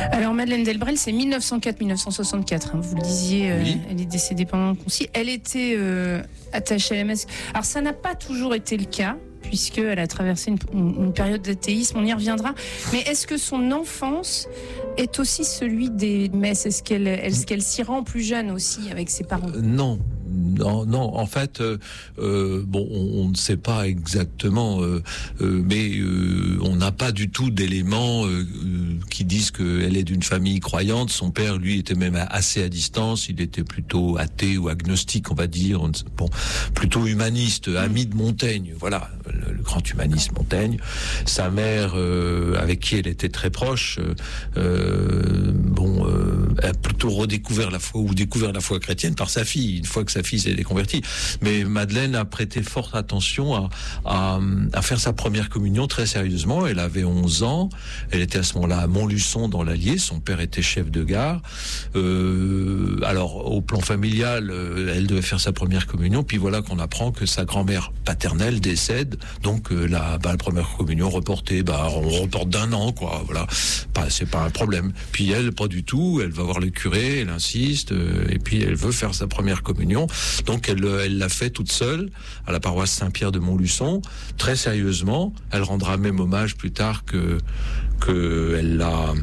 Alors Madeleine Delbrel, c'est 1904-1964, hein, vous le disiez, Oui. elle est décédée pendant le concile. Elle était attachée à la messe. Alors ça n'a pas toujours été le cas, puisqu'elle a traversé une période d'athéisme, on y reviendra. Mais est-ce que son enfance est aussi celui des messes ? Est-ce qu'elle s'y rend plus jeune aussi avec ses parents ? Non. En fait, on ne sait pas exactement, mais on n'a pas du tout d'éléments qui disent qu'elle est d'une famille croyante. Son père, lui, était même assez à distance. Il était plutôt athée ou agnostique, on va dire. Plutôt humaniste, ami de Montaigne. Voilà, le grand humaniste Montaigne. Sa mère, avec qui elle était très proche, a plutôt redécouvert la foi ou découvert la foi chrétienne par sa fille, une fois que sa fille s'est déconvertie. Mais Madeleine a prêté forte attention à faire sa première communion très sérieusement. Elle avait 11 ans. Elle était à ce moment-là à Montluçon dans l'Allier. Son père était chef de gare. Alors, au plan familial, elle devait faire sa première communion. Puis voilà qu'on apprend que sa grand-mère paternelle décède. Donc, la première communion reportée, on reporte d'1 an, quoi. Voilà. C'est pas un problème. Puis elle, pas du tout. Elle va voir le curé, elle insiste, et puis elle veut faire sa première communion. Donc elle l'a fait toute seule à la paroisse Saint-Pierre de Montluçon, très sérieusement. Elle rendra même hommage plus tard que elle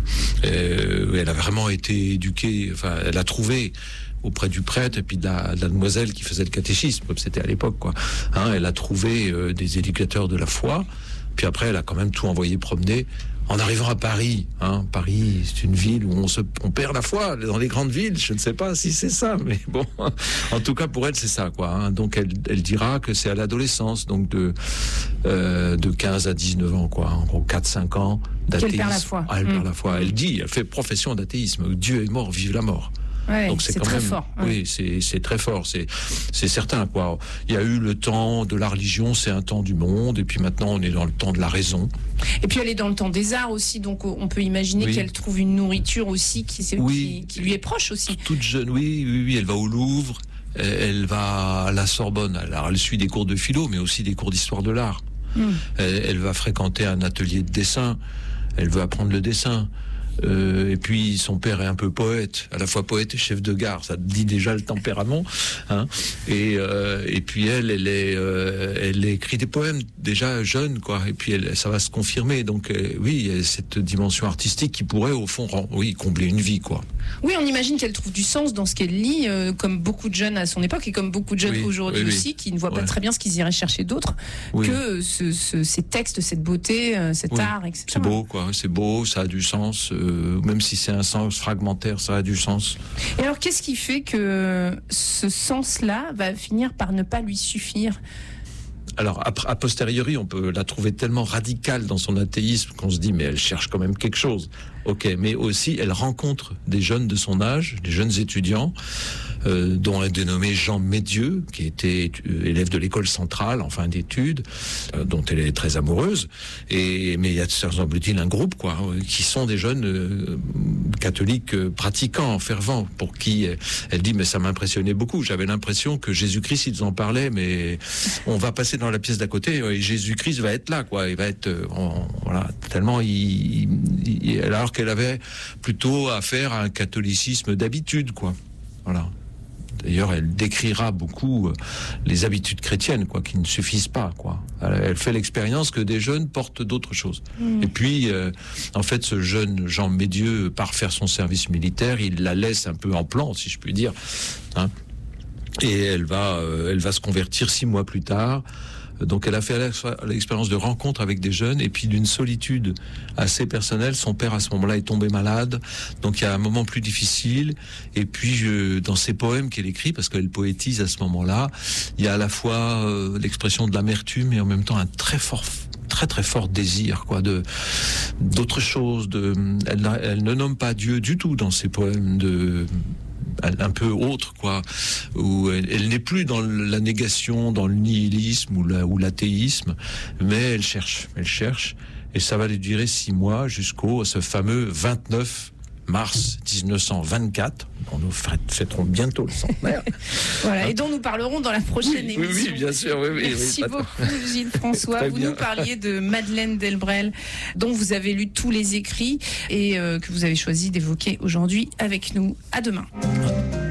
a vraiment été éduquée. Enfin, elle a trouvé auprès du prêtre et puis de la demoiselle qui faisait le catéchisme, comme c'était à l'époque, quoi. Elle a trouvé des éducateurs de la foi. Puis après, elle a quand même tout envoyé promener. En arrivant à Paris, Paris, c'est une ville où on perd la foi. Dans les grandes villes, je ne sais pas si c'est ça, mais bon, en tout cas pour elle, c'est ça, quoi. Donc elle dira que c'est à l'adolescence, donc de 15 à 19 ans, quoi. En gros, 4-5 ans d'athéisme. Qu'elle perd la foi. Elle perd la foi. Elle fait profession d'athéisme. Dieu est mort, vive la mort. Ouais, donc c'est quand très même fort. Oui, c'est très fort, c'est certain, quoi. Il y a eu le temps de la religion, c'est un temps du monde, et puis maintenant on est dans le temps de la raison. Et puis elle est dans le temps des arts aussi, donc on peut imaginer qu'elle trouve une nourriture aussi qui lui est proche aussi. Toute jeune, oui, elle va au Louvre, elle va à la Sorbonne. Alors elle suit des cours de philo, mais aussi des cours d'histoire de l'art. Elle va fréquenter un atelier de dessin. Elle veut apprendre le dessin. Et puis son père est un peu poète, à la fois poète et chef de gare, ça dit déjà le tempérament, et puis elle écrit des poèmes déjà jeune, quoi, et puis ça va se confirmer, donc oui, il y a cette dimension artistique qui pourrait au fond combler une vie, quoi. Oui, on imagine qu'elle trouve du sens dans ce qu'elle lit, comme beaucoup de jeunes à son époque et comme beaucoup de jeunes aujourd'hui aussi, qui ne voient pas très bien ce qu'ils iraient chercher d'autre que ces textes, cette beauté, cet art, etc. C'est beau, quoi, c'est beau, ça a du sens. Même si c'est un sens fragmentaire, ça a du sens. Et alors, qu'est-ce qui fait que ce sens-là va finir par ne pas lui suffire ? Alors, a posteriori, on peut la trouver tellement radicale dans son athéisme qu'on se dit, mais elle cherche quand même quelque chose. Ok, mais aussi, elle rencontre des jeunes de son âge, des jeunes étudiants, dont un dénommé Jean Médieux, qui était élève de l'école centrale en fin d'études, dont elle est très amoureuse. Mais il y a, semble-t-il, un groupe, quoi, qui sont des jeunes catholiques pratiquants, fervents, pour qui elle dit, mais ça m'impressionnait beaucoup. J'avais l'impression que Jésus-Christ, ils en parlaient, mais on va passer dans la pièce d'à côté, et Jésus-Christ va être là, quoi. Il va être, voilà, tellement alors qu'elle avait plutôt affaire à un catholicisme d'habitude, quoi. Voilà. D'ailleurs, elle décrira beaucoup les habitudes chrétiennes, quoi, qui ne suffisent pas, quoi. Elle fait l'expérience que des jeunes portent d'autres choses. Et puis, en fait, ce jeune Jean Médieux part faire son service militaire. Il la laisse un peu en plan, si je puis dire. Et elle va se convertir 6 mois plus tard. Donc elle a fait l'expérience de rencontre avec des jeunes et puis d'une solitude assez personnelle. Son père à ce moment-là est tombé malade, donc il y a un moment plus difficile. Et puis dans ses poèmes qu'elle écrit, parce qu'elle poétise à ce moment-là, il y a à la fois l'expression de l'amertume et en même temps un très très fort désir, quoi, d'autre chose. Elle ne nomme pas Dieu du tout dans ses poèmes un peu autre, quoi, où elle n'est plus dans la négation, dans le nihilisme ou l'athéisme, mais elle cherche, et ça va lui durer 6 mois jusqu'au ce fameux 29 mars 1924, dont nous fêterons bientôt le centenaire. Voilà, et dont nous parlerons dans la prochaine émission. Oui, bien sûr. Merci beaucoup, Gilles François. Vous nous parliez de Madeleine Delbrel, dont vous avez lu tous les écrits et que vous avez choisi d'évoquer aujourd'hui avec nous. À demain.